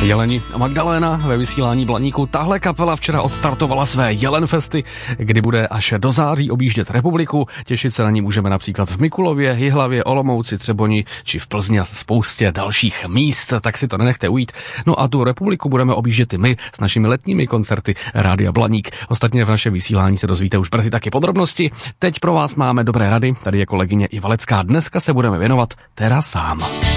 Jeleni a Magdaléna ve vysílání Blaníku. Tahle kapela včera odstartovala své Jelenfesty, kdy bude až do září objíždět republiku. Těšit se na ní můžeme například v Mikulově, Jihlavě, Olomouci, Třeboni či v Plzni a spoustě dalších míst, tak si to nenechte ujít. No a tu republiku budeme objíždět i my s našimi letními koncerty Rádia Blaník. Ostatně v našem vysílání se dozvíte už brzy taky podrobnosti. Teď pro vás máme dobré rady, tady je kolegyně Iva Lecká. Dneska se budeme věnovat terasám.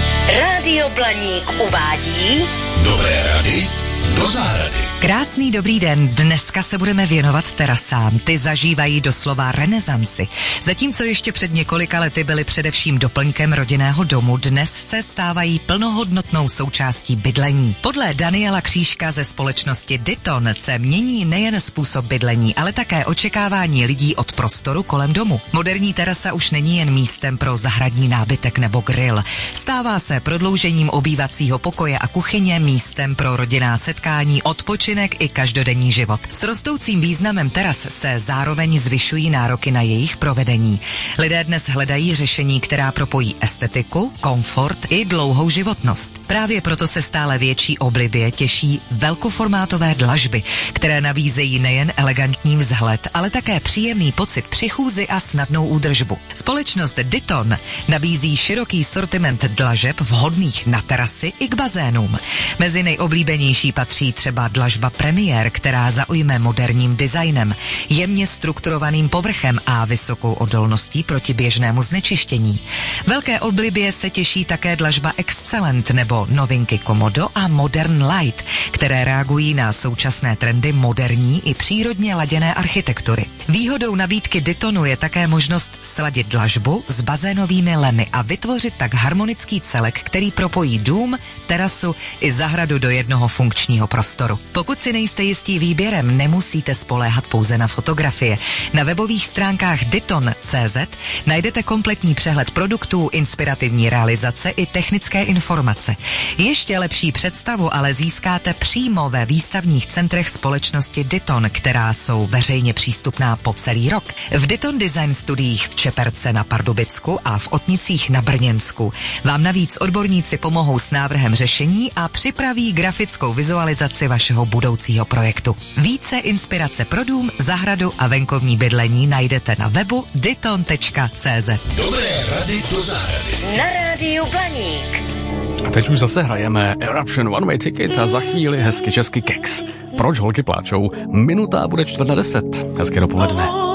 Rádio Blaník uvádí dobré rady do zahrady. Krásný dobrý den, dneska se budeme věnovat terasám. Ty zažívají doslova renesanci. Zatímco ještě před několika lety byly především doplňkem rodinného domu, dnes se stávají plnohodnotnou součástí bydlení. Podle Daniela Křížka ze společnosti Dyton se mění nejen způsob bydlení, ale také očekávání lidí od prostoru kolem domu. Moderní terasa už není jen místem pro zahradní nábytek nebo grill. Stává se prodloužením obývacího pokoje a kuchyně, místem pro rodinná setkání, odpočinek i každodenní život. S rostoucím významem teras se zároveň zvyšují nároky na jejich provedení. Lidé dnes hledají řešení, která propojí estetiku, komfort i dlouhou životnost. Právě proto se stále větší oblibě těší velkoformátové dlažby, které nabízejí nejen elegantní vzhled, ale také příjemný pocit při chůzi a snadnou údržbu. Společnost Dyton nabízí široký sortiment dlažeb vhodných na terasy i k bazénům. Mezi nejoblíbenější patří třeba dlažba Premier, která zaujme moderním designem, jemně strukturovaným povrchem a vysokou odolností proti běžnému znečištění. Velké oblibě se těší také dlažba Excellent nebo novinky Komodo a Modern Light, které reagují na současné trendy moderní i přírodně laděné architektury. Výhodou nabídky Dytonu je také možnost sladit dlažbu s bazénovými lemy a vytvořit tak harmonický celek, který propojí dům, terasu i zahradu do jednoho funkčního prostoru. Pokud si nejste jistí výběrem, nemusíte spoléhat pouze na fotografie. Na webových stránkách dyton.cz najdete kompletní přehled produktů, inspirativní realizace i technické informace. Ještě lepší představu ale získáte přímo ve výstavních centrech společnosti Dyton, která jsou veřejně přístupná po celý rok. V Dyton Design studiích v Čeperce na Pardubicku a v Otnicích na Brněnsku vám navíc odborníci pomohou s návrhem řešení a připraví grafickou vizualizaci vašeho budoucího projektu. Více inspirace pro dům, zahradu a venkovní bydlení najdete na webu dyton.cz. Dobré rady do zahrady. na Rádiu Blaník. A teď už zase hrajeme Eruption One Way Ticket a za chvíli hezky česky Keks. Proč holky pláčou? Minuta bude 9:45. Hezké dopoledne.